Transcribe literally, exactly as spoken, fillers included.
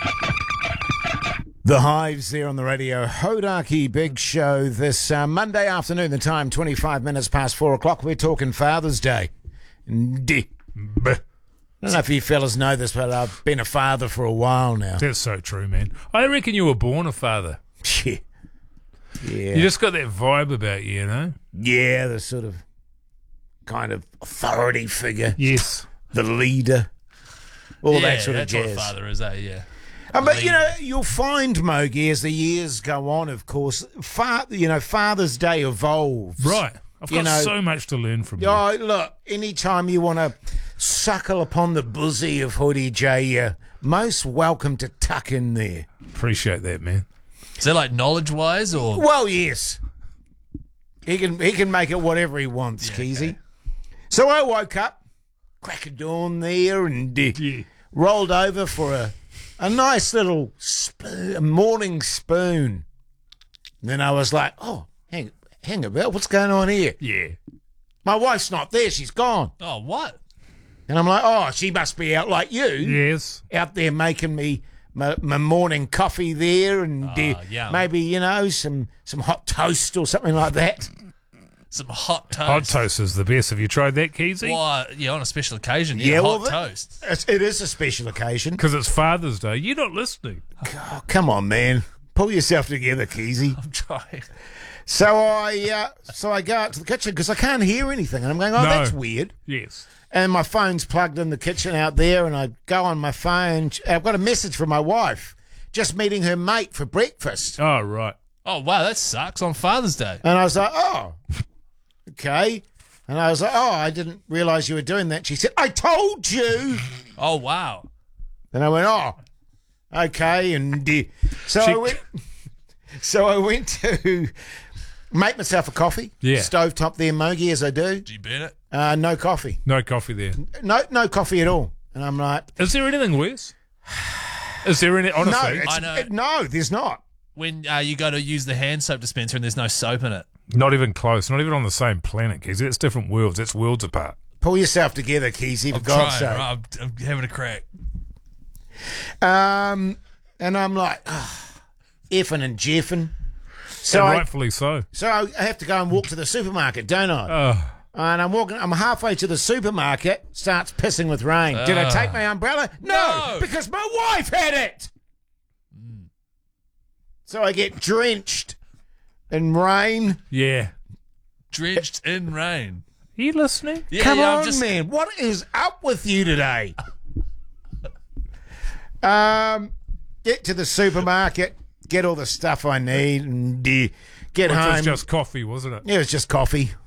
The Hives there on the radio. Hodaki Big Show this uh, Monday afternoon. The time, twenty-five minutes past four o'clock. We're talking Father's Day. D- I don't know if you fellas know this, but I've been a father for a while now. That's so true, man. I reckon you were born a father. Yeah. Yeah. You just got that vibe about you, you know? Yeah, the sort of kind of authority figure. Yes. The leader. All yeah, that sort of that's jazz. what a father is, eh? Yeah. Uh, but, you know, you'll find, Mogi, as the years go on, of course, fa- you know, Father's Day evolves. Right. I've got You know- so much to learn from you. Oh, look, anytime you want to suckle upon the bosom of Hoodie J, you're most welcome to tuck in there. Appreciate that, man. Is that like knowledge-wise or... Well, yes. He can he can make it whatever he wants, Yeah, Keezy. okay. So I woke up, crack of dawn there, and uh, Yeah. rolled over for a, a nice little spoon, a morning spoon. And then I was like, oh, hang, hang about, what's going on here? Yeah. My wife's not there, she's gone. Oh, what? And I'm like, oh, she must be out like you, Yes. out there making me my, my morning coffee there, and uh, Ah, yum. maybe, you know, some, some hot toast or something like that. Some hot toast. Hot toast is the best. Have you tried that, Keezy? Well, yeah, on a special occasion. Yeah, Yeah, well, hot that- toast. It's, it is a special occasion. Because it's Father's Day. You're not listening. Oh, come on, man. Pull yourself together, Keezy. I'm trying. So I uh, so I go out to the kitchen because I can't hear anything. And I'm going, oh, No. that's weird. Yes. And my phone's plugged in the kitchen out there, and I go on my phone. I've got a message from my wife, just meeting her mate for breakfast. Oh, right. Oh, wow, that sucks on Father's Day. And I was like, oh, okay. And I was like, oh, I didn't realise you were doing that. She said, I told you. Oh, wow. And I went, oh, okay. And uh, so She- I went. So I went to make myself a coffee. Yeah. Stovetop there, Mogi, as I do. Did you burn it? Uh, no coffee. No coffee there. No, no coffee at all. And I'm like, Is there anything worse? Is there any, no, honestly? it's, I know. it- no, there's not. When uh, you go to use the hand soap dispenser and there's no soap in it. Not even close. Not even on the same planet, Keezy. It's different worlds. It's worlds apart. Pull yourself together, Keezy, for I'm God's trying, sake. right? I'm, I'm having a crack. Um, and I'm like, oh, effing and jeffing. So and I, rightfully so. so I have to go and walk to the supermarket, don't I? Oh, And I'm walking. I'm halfway to the supermarket. Starts pissing with rain. Did I take my umbrella? No, No. because my wife had it. So I get drenched in rain. yeah. Drenched in rain. Are you listening? Yeah, Come yeah, on, I'm just, man. What is up with you today? um, get to the supermarket. Get all the stuff I need, and uh, get Which home. was just coffee, wasn't it? Yeah, it was just coffee.